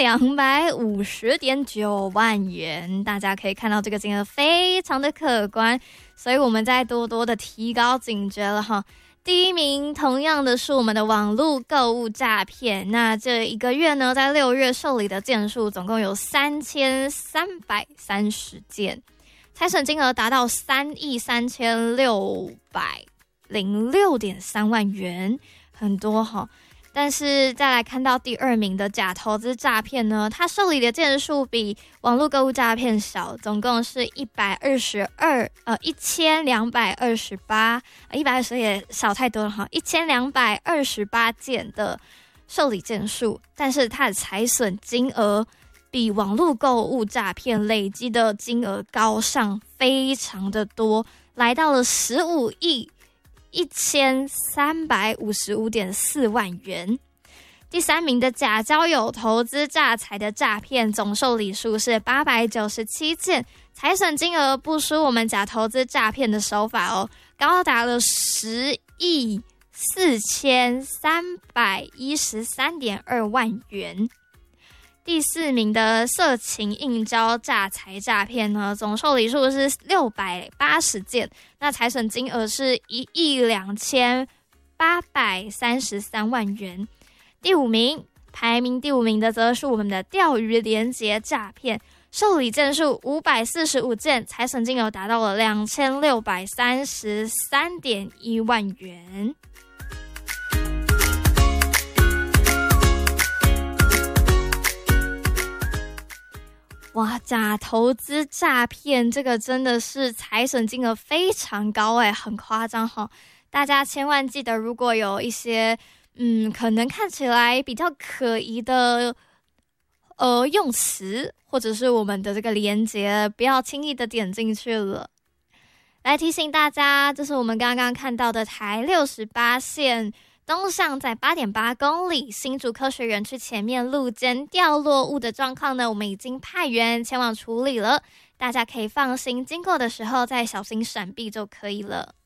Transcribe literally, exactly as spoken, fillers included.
两百五十点九万元，大家可以看到这个金额非常的可观，所以我们再多多的提高警觉了哈。第一名同样的是我们的网络购物诈骗，那这一个月呢，在六月受理的件数总共有三千三百三十件，财损金额达到三亿三千六百零六点三万元，很多哈。但是再来看到第二名的假投资诈骗呢，它受理的件数比网络购物诈骗少，总共是一百二十二呃一千两百二十八，一百二十也少太多了哈，一千两百二十八件的受理件数，但是它的财损金额比网络购物诈骗累积的金额高上非常的多，来到了十五亿。一千三百五十五点四万元。第三名的假交友投资诈财的诈骗总受理数是八百九十七件，财损金额不输我们假投资诈骗的手法哦，高达了十亿四千三百一十三点二万元。第四名的色情应招诈财诈骗呢，总受理数是六百八十件，那财损金额是一亿两千八百三十三万元。第五名，排名第五名的则是我们的钓鱼连结诈骗，受理件数五百四十五件，财损金额达到了两千六百三十三点一万元。哇，假投资诈骗这个真的是财损金额非常高诶，很夸张哈！大家千万记得，如果有一些嗯可能看起来比较可疑的呃用词，或者是我们的这个连结，不要轻易的点进去了。来提醒大家，这是我们刚刚看到的台六十八线东向在 八点八公里，新竹科学园区前面路肩掉落物的状况呢，我们已经派员前往处理了，大家可以放心，经过的时候再小心闪避就可以了。